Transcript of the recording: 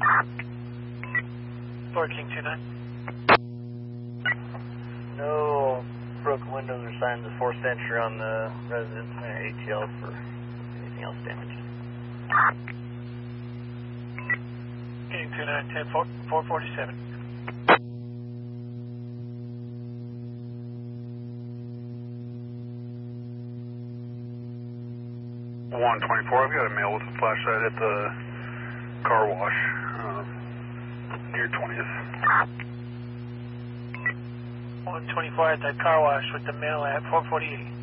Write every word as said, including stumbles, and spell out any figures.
Ford King two nine. No broken windows or signs of forced entry on the residence and A T L for anything else damaged. King two nine, ten four, four forty-seven. one twenty-four, I've got a male with a flashlight at the car wash uh, near twentieth. one twenty-four at the car wash with the male at four forty-eight.